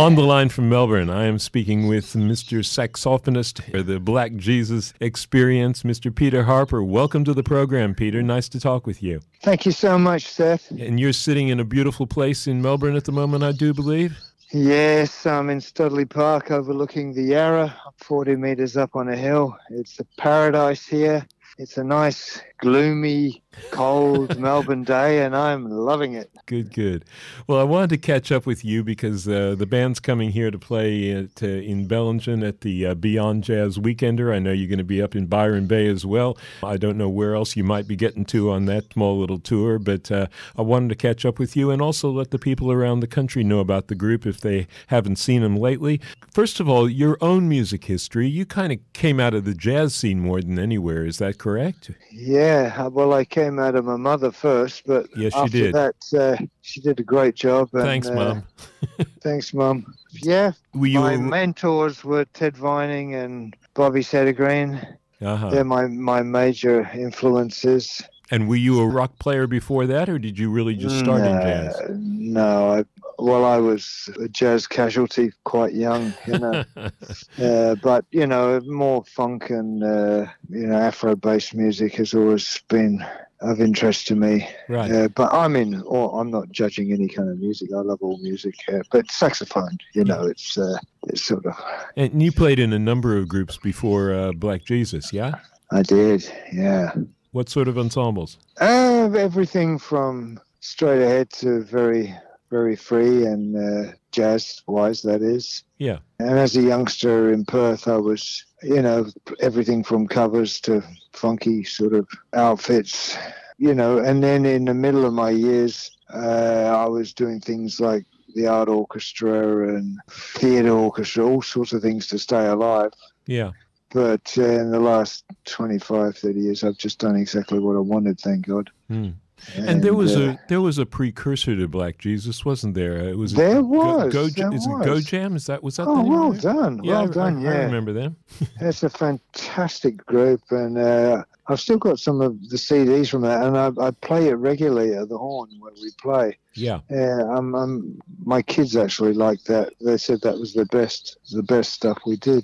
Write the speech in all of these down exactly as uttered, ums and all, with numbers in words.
On the line from Melbourne, I am speaking with Mister Saxophonist for the Black Jesus Experience, Mister Peter Harper. Welcome to the program, Peter. Nice to talk with you. Thank you so much, Seth. And you're sitting in a beautiful place in Melbourne at the moment, I do believe? Yes, I'm in Studley Park overlooking the Yarra, forty metres up on a hill. It's a paradise here. It's a nice, gloomy, cold Melbourne day, and I'm loving it. Good, good. Well, I wanted to catch up with you because uh, the band's coming here to play at, uh, in Bellingen at the uh, Beyond Jazz Weekender. I know you're going to be up in Byron Bay as well. I don't know where else you might be getting to on that small little tour, but uh, I wanted to catch up with you and also let the people around the country know about the group if they haven't seen them lately. First of all, your own music history. You kind of came out of the jazz scene more than anywhere. Is that correct? Yeah, well, I came out of my mother first, but yes, after you did. that, uh, she did a great job. And, Thanks, uh, Mom. Thanks, Mum. Yeah, were you my a... mentors were Ted Vining and Bobby Settergreen. Uh-huh. They're my, my major influences. And were you a rock player before that, or did you really just start no, in jazz? No, I, well, I was a jazz casualty quite young, you know. uh, but, you know, more funk and, uh, you know, Afro-based music has always been of interest to me. Right. Uh, but I mean, or, I'm not judging any kind of music. I love all music. Uh, but saxophone, you know, it's, uh, it's sort of... And you played in a number of groups before uh, Black Jesus, yeah? I did, yeah. What sort of ensembles? Uh, everything from straight ahead to very, very free and uh, jazz-wise, that is. Yeah. And as a youngster in Perth, I was, you know, everything from covers to funky sort of outfits, you know. And then in the middle of my years, uh, I was doing things like the art orchestra and theatre orchestra, all sorts of things to stay alive. Yeah. But uh, in the last twenty-five, thirty years, I've just done exactly what I wanted, thank God. Mm. And, and there was uh, a there was a precursor to Black Jesus, wasn't there? It was there a, was. Go, Go, there is was. it Go Jam? Is that was that? Oh, the name well of it? done, Yeah, well I, done. I, yeah, I remember them. It's a fantastic group, and uh, I've still got some of the C Ds from that, and I, I play it regularly at the Horn where we play. Yeah. Yeah, I'm, I'm, my kids actually liked that. They said that was the best, the best stuff we did.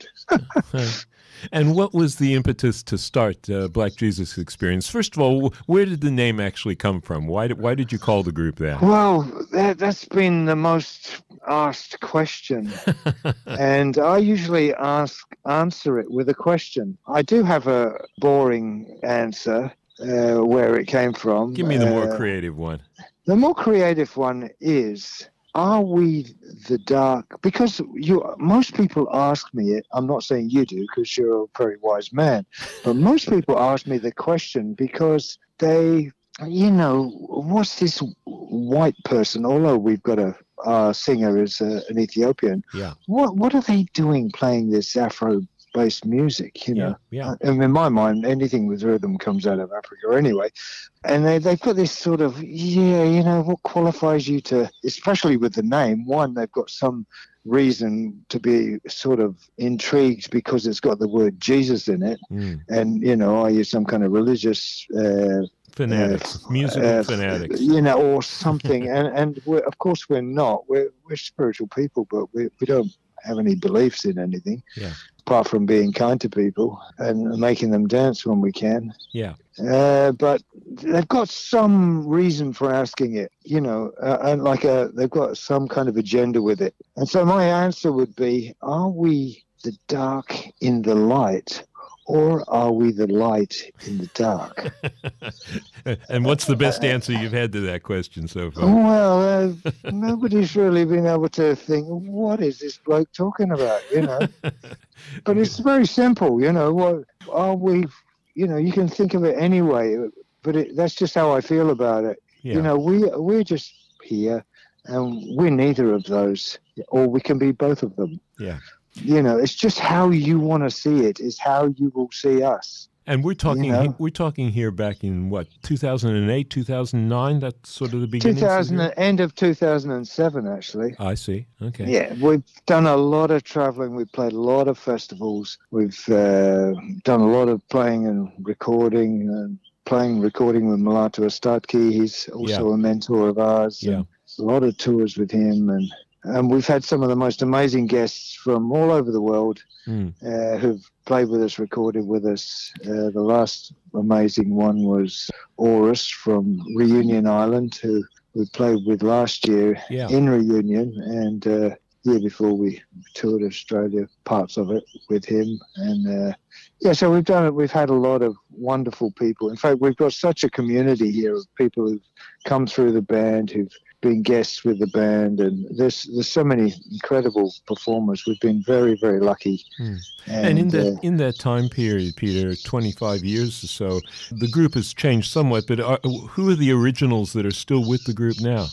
And what was the impetus to start uh, Black Jesus Experience? First of all, where did the name actually come from? Why did, why did you call the group that? Well, that, that's been the most asked question. And I usually ask answer it with a question. I do have a boring answer uh, where it came from. Give me the more uh, creative one. The more creative one is... Are we the dark? Because you, most people ask me it. I'm not saying you do, because you're a very wise man. But most people ask me the question because they, you know, what's this white person? Although we've got a our singer is uh, an Ethiopian. Yeah. What what are they doing playing this Afro-based music? You know. Yeah. yeah. And in my mind, anything with rhythm comes out of Africa anyway. And they, they put this sort of, yeah, you know, what qualifies you to, especially with the name, one, they've got some reason to be sort of intrigued because it's got the word Jesus in it. Mm. And, you know, are you some kind of religious... Uh, fanatics, uh, musical uh, fanatics. You know, or something. and and we're, of course we're not. We're, we're spiritual people, but we, we don't have any beliefs in anything. Yeah. Apart from being kind to people and making them dance when we can. Yeah. Uh, but they've got some reason for asking it, you know, uh, and like a, they've got some kind of agenda with it. And so my answer would be, are we the dark in the light, or are we the light in the dark? And what's the best answer you've had to that question so far? Well, uh, nobody's really been able to think, what is this bloke talking about, you know? But it's very simple, you know. What are we, you know, you can think of it anyway, but it, that's just how I feel about it. Yeah. You know, we, we're just here, and we're neither of those, or we can be both of them. Yeah. You know, it's just how you want to see it is how you will see us. And we're talking, you know? we're talking here back in what, two thousand eight, two thousand nine. That's sort of the beginning. two thousand, end of two thousand seven, actually. I see. Okay. Yeah, we've done a lot of traveling. We've played a lot of festivals. We've uh, done a lot of playing and recording, and playing, recording with Mulatu Astatke. He's also yeah. a mentor of ours. Yeah. A lot of tours with him, and And we've had some of the most amazing guests from all over the world mm. uh, who've played with us, recorded with us. Uh, the last amazing one was Aurus from Reunion Island, who we played with last year yeah. in Reunion, and uh, year before we toured Australia, parts of it with him. And uh, yeah, so we've done it. We've had a lot of wonderful people. In fact, we've got such a community here of people who've come through the band, who've been guests with the band, and there's there's so many incredible performers. We've been very, very lucky. Mm. And, and in that uh, in that time period, Peter, twenty-five years or so, the group has changed somewhat. But are, who are the originals that are still with the group now?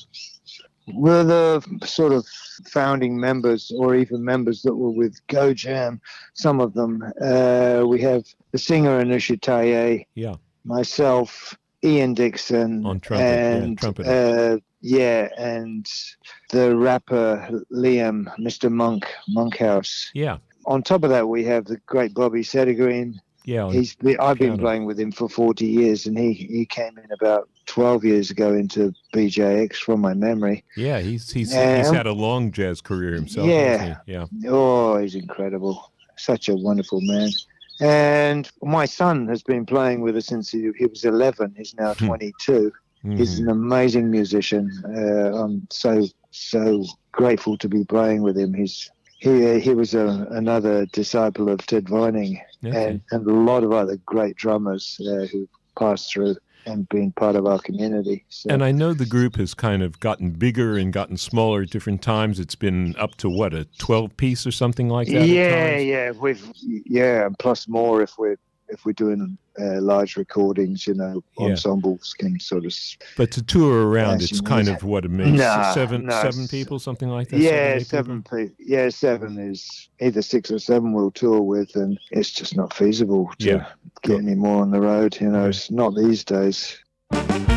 We're the sort of founding members, or even members that were with Go Jam. Some of them. Uh, we have the singer Anusha Taye, yeah, myself, Ian Dixon, on trumpet, and yeah, trumpet. Uh, yeah, and the rapper Liam, Mister Monk, Monkhouse. Yeah. On top of that, we have the great Bobby Settergreen. Yeah, he's been, I've been piano. playing with him for forty years, and he, he came in about twelve years ago into B J X from my memory. Yeah, he's he's um, he's had a long jazz career himself. Yeah, hasn't he? Yeah. Oh, he's incredible. Such a wonderful man. And my son has been playing with us since he, he was eleven. He's now twenty-two. Mm-hmm. He's an amazing musician. Uh, I'm so so grateful to be playing with him. He's he he was a, another disciple of Ted Vining, okay. and, and a lot of other great drummers uh, who passed through and been part of our community. So. And I know the group has kind of gotten bigger and gotten smaller at different times. It's been up to what, a twelve piece or something like that? Yeah, yeah, we've yeah, and plus more if we're if we're doing uh, large recordings, you know, yeah. ensembles can sort of. But to tour around, it's kind yeah. of what it makes nah, seven nah, seven people, something like that. Yeah, seven. seven people. Yeah, seven is either six or seven we'll tour with, and it's just not feasible to yeah. get any more on the road. You know, yeah. It's not these days.